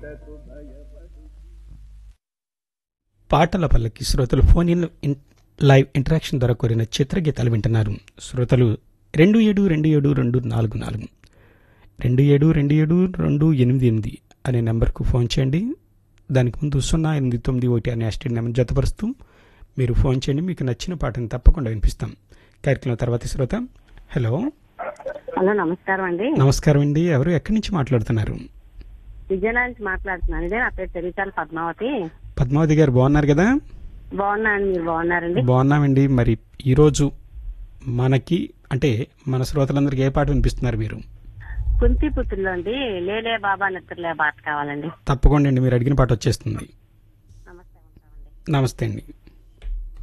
పాటల పల్లకి శ్రోతలు ఫోన్ ఇన్ లైవ్ ఇంటరాక్షన్ ద్వారా కోరిన చిత్రగీతాలు వింటున్నారు. శ్రోతలు 27272442 27272288 అనే నెంబర్కు ఫోన్ చేయండి. దానికి ముందు 0891 అనే ఎస్టీడీ నెంబర్ జతపరుస్తూ మీరు ఫోన్ చేయండి. మీకు నచ్చిన పాటను తప్పకుండా వినిపిస్తాం. కార్యక్రమం తర్వాత శ్రోత. హలో హలో, నమస్కారం అండి. నమస్కారం అండి. ఎవరు ఎక్కడి నుంచి మాట్లాడుతున్నారు? విజయనగరం నుంచి మాట్లాడుతున్నాను. ఇదే నా పేరు చరితాల పద్మావతి. పద్మావతి గారు బాగున్నారు కదా? బాగున్నాను, మీరు బాగున్నారండి? బాగున్నామండి. మరి ఈరోజు మనకి అంటే మన శ్రోతలందరికీ ఏ పాట వినిపిస్తున్నారు మీరు? కుంతి పుత్రులు అండి, లేలే బాబా నిద్రలే పాట కావాలండి. తప్పకుండా అండి, మీరు అడిగిన పాట వచ్చేస్తుంది. నమస్తే, ఉంటామండి. నమస్తే అండి.